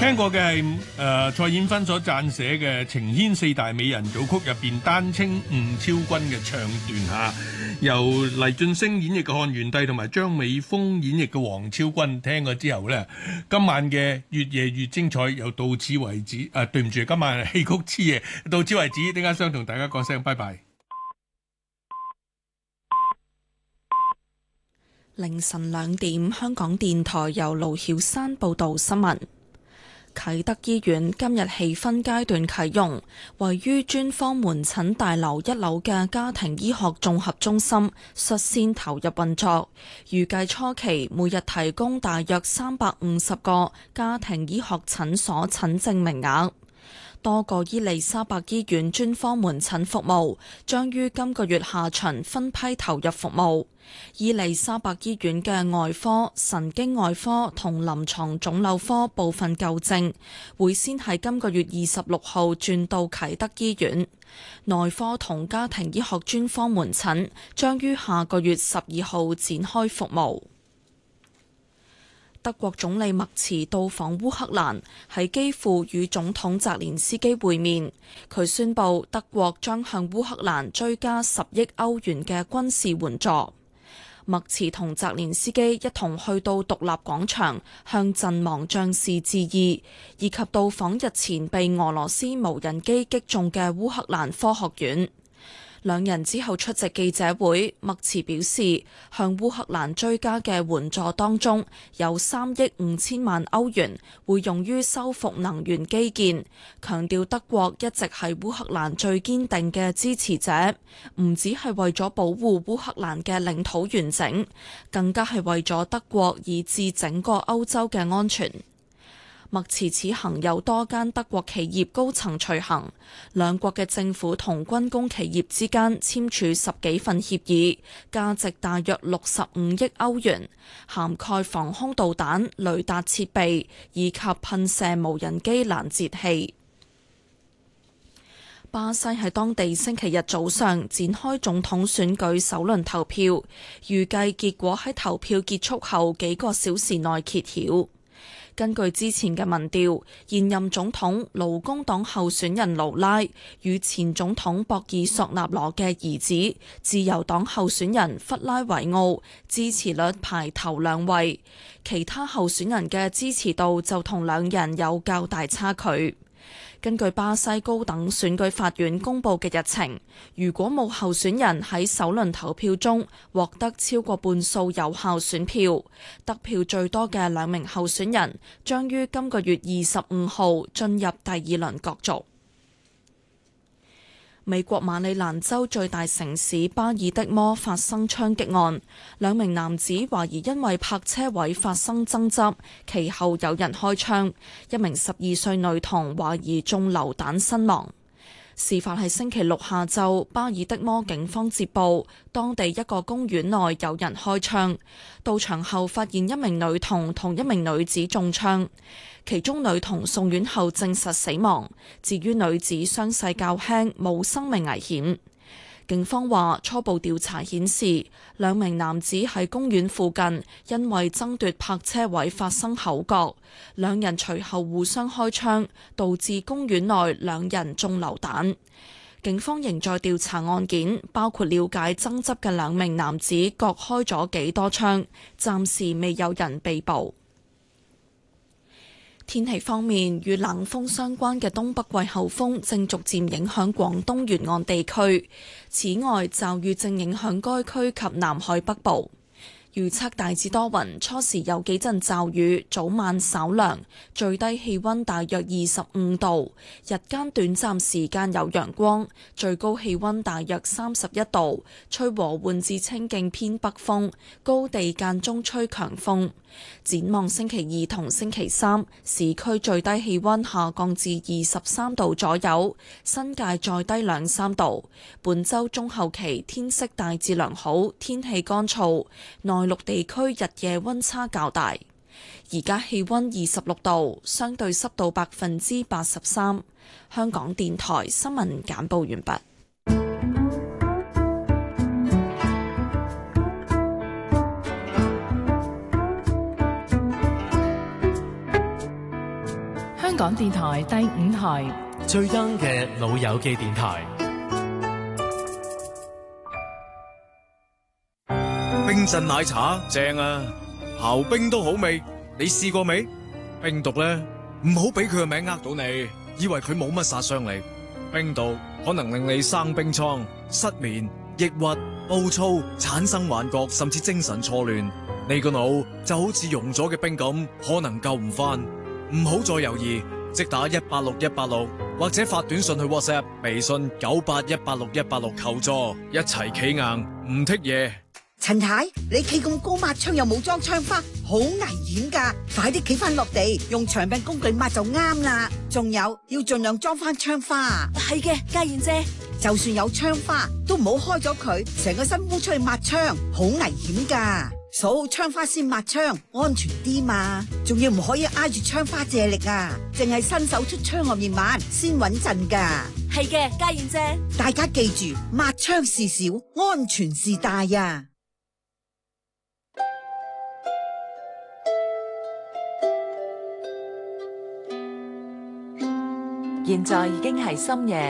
聽過嘅係蔡衍芬所撰寫嘅《情牽四大美人組曲》入邊丹青吳超君嘅唱段嚇，由黎俊升演繹嘅漢元帝同埋張美峰演繹嘅黃超君。聽過之後呢，今晚嘅越夜越精彩，又到此為止。對唔住，今晚係戲曲之夜，到此為止。點解想同大家講聲拜拜？ 凌晨2點，香港電台由盧曉山報道新聞。啟德醫院今日起分階段啟用，位於專科門診大樓1樓嘅家庭醫學綜合中心率先投入運作，預計初期每日提供大約350個家庭醫學診所診症名額。多個伊利沙伯醫院專科門診服務將於今個月下旬分批投入服務。伊利沙伯醫院嘅外科、神經外科同臨床腫瘤科部分舊症會先喺今個月26號轉到啟德醫院。內科同家庭醫學專科門診將於下個月12號展開服務。德國總理默茨到訪烏克蘭，喺基輔與總統澤連斯基會面。佢宣布德國將向烏克蘭追加10億歐元嘅軍事援助。默茨同澤連斯基一同去到獨立廣場向陣亡將士致意，以及到訪日前被俄羅斯無人機擊中嘅烏克蘭科學院。兩人之後出席記者會，默茨表示，向烏克蘭追加嘅援助當中有3億5千萬歐元會用於修復能源基建，強調德國一直係烏克蘭最堅定嘅支持者，唔只係為咗保護烏克蘭嘅領土完整，更加係為咗德國以至整個歐洲嘅安全。默茨此行有多間德國企業高層隨行，兩國嘅政府同軍工企業之間簽署10幾份協議，價值大約65億歐元，涵蓋防空導彈、雷達設備以及噴射無人機攔截器。巴西喺當地星期日早上展開總統選舉首輪投票，預計結果喺投票結束後幾個小時內揭曉。根據之前嘅民調，現任總統勞工黨候選人盧拉與前總統博爾索納羅嘅兒子自由黨候選人弗拉維奧支持率排頭兩位，其他候選人嘅支持度就同兩人有較大差距。根據巴西高等選舉法院公佈嘅日程，如果冇候選人喺首輪投票中獲得超過半數有效選票，得票最多嘅兩名候選人將於今個月25號進入第二輪角逐。美國馬里蘭州最大城市巴爾的摩發生槍擊案，兩名男子懷疑因為泊車位發生爭執，其後有人開槍，一名12歲女童懷疑中流彈身亡。事發係星期六下晝，巴爾的摩警方接報，當地一個公園內有人開槍，到場後發現一名女童同一名女子中槍，其中女童送院後證實死亡，至於女子傷勢較輕，冇生命危險。警方話初步調查顯示，兩名男子喺公園附近因為爭奪泊車位發生口角，兩人隨後互相開槍，導致公園內兩人中流彈。警方仍在調查案件，包括了解爭執嘅兩名男子各開咗幾多槍，暫時未有人被捕。天氣方面，與冷鋒相關嘅東北季候風正逐漸影響廣東沿岸地區，此外，驟雨正影響該區及南海北部。預測大致多雲，初時有幾陣驟雨，早晚稍涼，最低氣溫大約25度，日間短暫時間有陽光，最高氣溫大約31度，吹和緩至清勁偏北風，高地間中吹強風。展望星期二同星期三，市區最低氣溫下降至23度左右，新界再低2-3度。本週中後期天色大致良好，天氣乾燥，內陸地區日夜溫差較大。而家氣溫26度，相對濕度83%。香港電台新聞簡報完畢。 港電台第5台最 young 嘅老友記電台。 冰鎮奶茶正啊，刨冰都好味，你試過未？冰毒呢，唔好俾佢個名呃到你，以為佢冇乜殺傷力。冰毒可能令你生冰瘡、失眠、抑鬱、暴躁、產生幻覺，甚至精神錯亂。你個腦就好似溶咗嘅冰咁，可能救唔翻。唔好再猶豫，即打186186，或者發短信去 WhatsApp、微信98186-186求助，一齊企硬，唔剔嘢。 陳太，你企咁高抹窗又冇裝窗花，好危險噶！快啲企翻落地，用長柄工具抹就啱啦。仲有要盡量裝翻窗花。 係嘅，嘉燕姐， 就算有窗花，都唔好開咗佢，成個身烏出去抹窗，好危險噶。數好窗花先抹窗，安全啲嘛。仲要唔可以挨住窗花借力啊，淨係伸手出窗外面抹先穩陣噶。 係嘅，嘉燕姐， 大家記住，抹窗事小，安全事大啊！ 現在已經係深夜